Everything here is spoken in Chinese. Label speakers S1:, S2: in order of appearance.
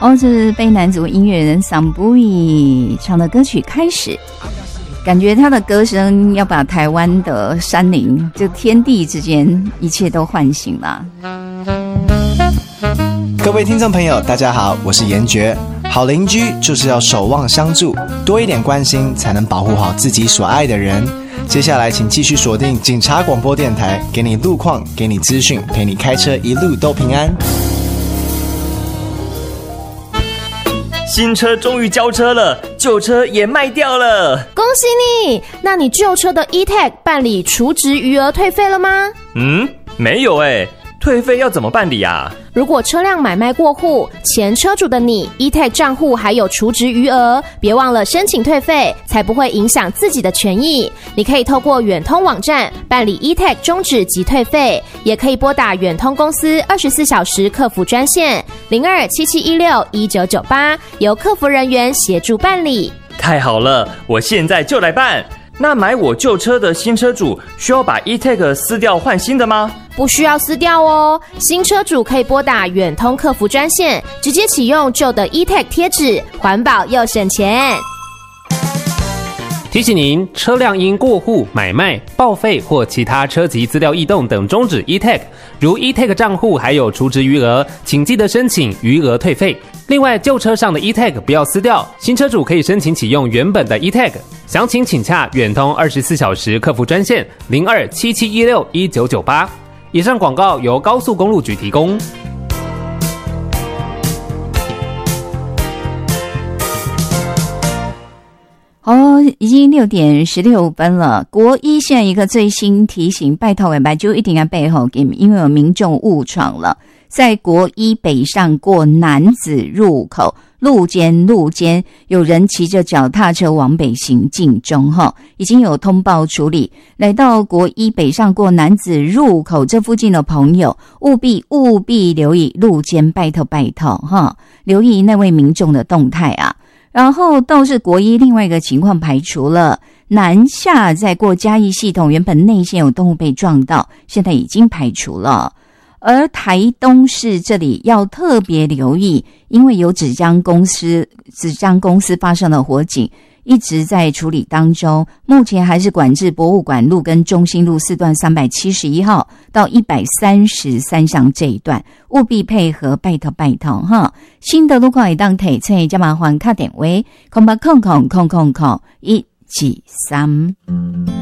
S1: 这是卑南族音乐人桑布伊唱的歌曲开始，感觉他的歌声要把台湾的山林就天地之间一切都唤醒了。
S2: 各位听众朋友大家好，我是严爵。好邻居就是要守望相助，多一点关心才能保护好自己所爱的人。接下来请继续锁定警察广播电台，给你路况，给你资讯，陪你开车一路都平安。
S3: 新车终于交车了，旧车也卖掉了，
S4: 恭喜你！那你旧车的 E-Tag 办理除值余额退费了吗？
S3: 没有耶，退费要怎么办理啊？
S4: 如果车辆买卖过户，前车主的你 E-Tag 账户还有除值余额，别忘了申请退费，才不会影响自己的权益。你可以透过远通网站办理 E-Tag 终止及退费，也可以拨打远通公司24小时客服专线0277161998，由客服人员协助办理。
S3: 太好了，我现在就来办。那买我旧车的新车主需要把 E-Tag 撕掉换新的吗？
S4: 不需要撕掉哦，新车主可以拨打远通客服专线，直接启用旧的 E-Tag 贴纸，环保又省钱。
S5: 提醒您，车辆因过户、买卖、报废或其他车籍资料异动等终止 E-Tag， 如 E-Tag 账户还有除值余额，请记得申请余额退费。另外，旧车上的 E-Tag 不要撕掉，新车主可以申请启用原本的 E-Tag。详情请洽远通24小时客服专线0277161998。以上广告由高速公路局提供。
S1: 已经6点16分了。国一现在一个最新提醒，拜托就一定要背后给，因为有民众误闯了，在国一北上过楠梓入口路肩有人骑着脚踏车往北行进中，已经有通报处理。来到国一北上过楠梓入口这附近的朋友，务必留意路肩，拜托留意那位民众的动态啊。然后倒是国一另外一个情况排除了，南下在过嘉义系统原本内线有动物被撞到，现在已经排除了。而台东市这里要特别留意，因为有纸浆公司发生了火警，一直在处理当中，目前还是管制博物馆路跟中心路4段371号到133巷这一段，务必配合，拜托新的路况也当提醒，加麻烦打电话0800000173。